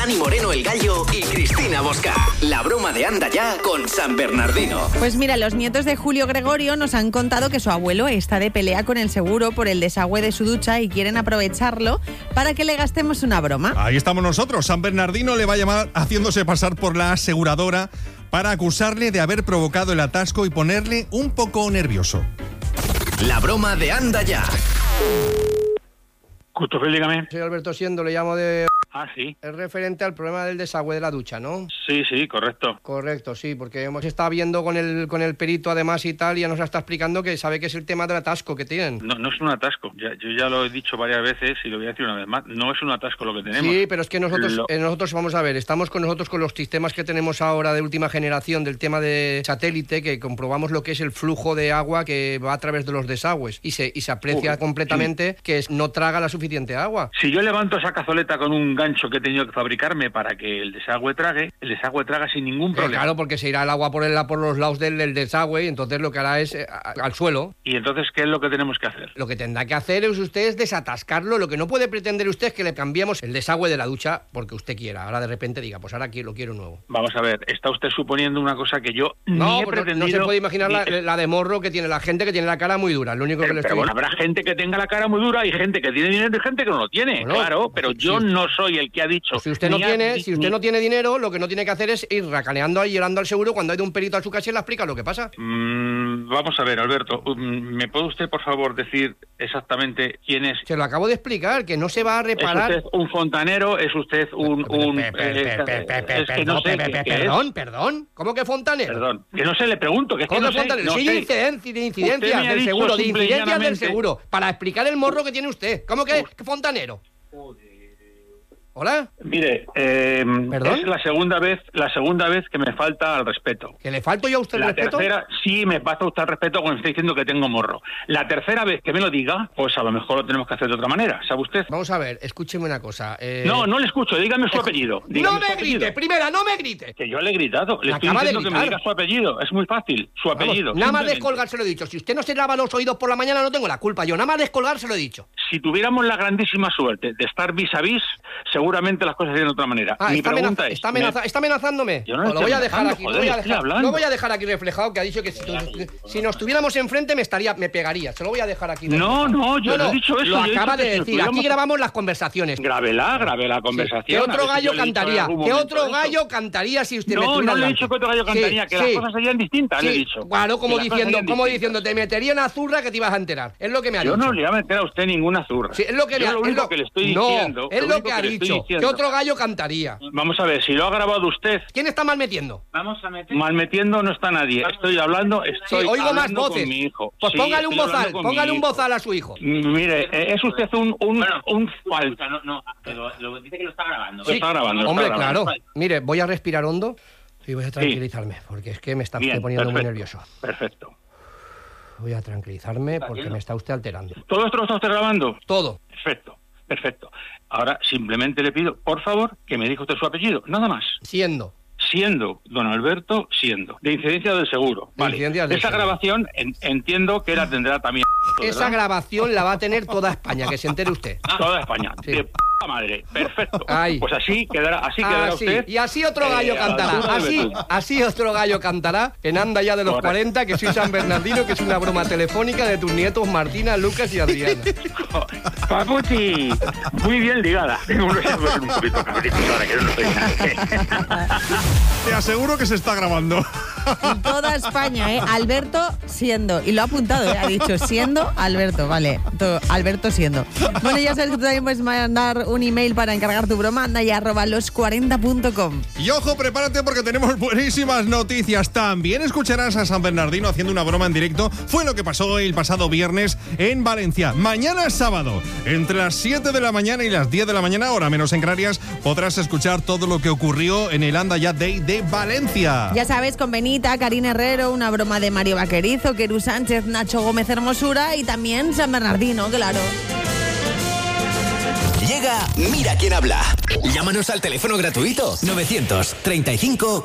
Dani Moreno el Gallo y Cristina Bosca. La broma de Anda Ya con San Bernardino. Pues mira, los nietos de Julio Gregorio nos han contado que su abuelo está de pelea con el seguro por el desagüe de su ducha y quieren aprovecharlo para que le gastemos una broma. Ahí estamos nosotros. San Bernardino le va a llamar haciéndose pasar por la aseguradora para acusarle de haber provocado el atasco y ponerle un poco nervioso. La broma de Anda Ya. Custofel, dígame. Soy Alberto Siendo, le llamo de... Ah, sí. Es referente al problema del desagüe de la ducha, ¿no? Sí, correcto. Correcto, sí, porque hemos estado viendo con el perito además y tal, y ya nos está explicando que sabe que es el tema del atasco que tienen. No es un atasco. Yo ya lo he dicho varias veces y lo voy a decir una vez más. No es un atasco lo que tenemos. Sí, pero es que nosotros vamos a ver, estamos con los sistemas que tenemos ahora de última generación del tema de satélite, que comprobamos lo que es el flujo de agua que va a través de los desagües y se aprecia completamente que no traga la suficiente agua. Si yo levanto esa cazoleta con un gancho que he tenido que fabricarme para que el desagüe traga sin ningún problema. Claro, porque se irá el agua por los lados del desagüe y entonces lo que hará es al suelo. ¿Y entonces qué es lo que tenemos que hacer? Lo que tendrá que hacer es usted desatascarlo. Lo que no puede pretender usted es que le cambiemos el desagüe de la ducha porque usted quiera. Ahora de repente diga, pues ahora aquí lo quiero nuevo. Vamos a ver, está usted suponiendo una cosa que yo no he pretendido... No se puede imaginar la de morro que tiene la gente que tiene la cara muy dura. Lo único que le estoy... Pero bueno, habrá gente que tenga la cara muy dura y gente que tiene dinero y gente que no lo tiene. Bueno, claro, pero yo no soy el que ha dicho... Si usted no tiene dinero, lo que no tiene que hacer es ir racaneando ahí, llorando al seguro cuando hay de un perito a su casa y le explica lo que pasa. Vamos a ver, Alberto, ¿me puede usted, por favor, decir exactamente quién es? Se lo acabo de explicar, que no se va a reparar... ¿Es usted un fontanero? ¿Es usted un... Perdón, ¿cómo que fontanero? Perdón, que no sé, le pregunto, que es que no sé. Fontanero? Sí, incidencias del seguro, de incidencias del seguro, para explicar el morro que tiene usted. ¿Cómo que fontanero? ¿Hola? Mire, ¿Perdón? es la segunda vez que me falta al respeto. ¿Que le falto yo a usted el respeto? La tercera, sí, me falta usted el respeto cuando está diciendo que tengo morro. La tercera vez que me lo diga, pues a lo mejor lo tenemos que hacer de otra manera, ¿sabe usted? Vamos a ver, escúcheme una cosa. No le escucho, dígame su apellido. No me grite, primera, no me grite. Que yo le he gritado, le estoy diciendo que me diga su apellido, es muy fácil, su apellido. Nada más descolgar se lo he dicho, si usted no se lava los oídos por la mañana no tengo la culpa, yo nada más descolgar se lo he dicho. Si tuviéramos la grandísima suerte de estar vis a vis, seguramente las cosas serían de otra manera. Mi pregunta es... ¿Está amenazándome? Yo no lo voy a dejar aquí. No voy a dejar aquí reflejado que ha dicho que si nos tuviéramos enfrente me pegaría. Se lo voy a dejar aquí. No, yo no he dicho eso. Lo acaba de decir. Aquí grabamos las conversaciones. Grave la conversación. ¿Qué otro gallo cantaría? ¿Qué otro gallo cantaría si usted me estuviera No le he dicho que otro gallo cantaría, que las cosas serían distintas, le he dicho. Claro, como diciendo, te metería una zurra que te ibas a enterar. Es lo que me ha dicho. Yo no le voy a meter a usted ninguna zurra. Sí, es lo que le estoy diciendo. Es lo que ha dicho. ¿Qué otro gallo cantaría? Vamos a ver, si lo ha grabado usted... ¿Quién está malmetiendo? Malmetiendo no está nadie. Estoy hablando oigo más voces. Con mi hijo. Pues póngale un bozal a su hijo. Mire, es usted un falso. No, pero lo dice que lo está grabando. Lo está grabando. Hombre, claro. Mire, voy a respirar hondo y voy a tranquilizarme, porque es que me está usted poniendo muy nervioso. Perfecto. Voy a tranquilizarme porque me está usted alterando. ¿Todo esto lo está usted grabando? Todo. Perfecto. Ahora simplemente le pido, por favor, que me diga usted su apellido, nada más. Siendo, don Alberto, de incidencia del seguro. Vale. Esa grabación entiendo que la tendrá también. Esa grabación la va a tener toda España, que se entere usted. Toda España. Sí. De p*** madre. Perfecto. Ay. Pues así quedará usted. Y así otro gallo cantará. Así otro gallo cantará en Anda Ya de los 40, que soy San Bernardino, que es una broma telefónica de tus nietos Martina, Lucas y Adriana. Papuchi, muy bien ligada. Tengo un poquito cabrito ahora que no estoy nada. Te aseguro que se está grabando. En toda España, Alberto Siendo. Y lo ha apuntado, ha dicho Siendo Alberto, vale. Alberto Siendo. Bueno, ya sabes que tú también puedes mandar un email para encargar tu broma, andaya@los40.com. Y ojo, prepárate porque tenemos buenísimas noticias. También escucharás a San Bernardino haciendo una broma en directo. Fue lo que pasó el pasado viernes en Valencia. Mañana sábado, entre las 7 de la mañana y las 10 de la mañana, hora menos en Canarias, podrás escuchar todo lo que ocurrió en el Anda Ya Day de Valencia. Ya sabes, con Benita, Karina Herrero, una broma de Mario Vaquerizo, Querú Sánchez, Nacho Gómez Hermosura y también San Bernardino, claro. Llega Mira quién habla. Llámanos al teléfono gratuito 935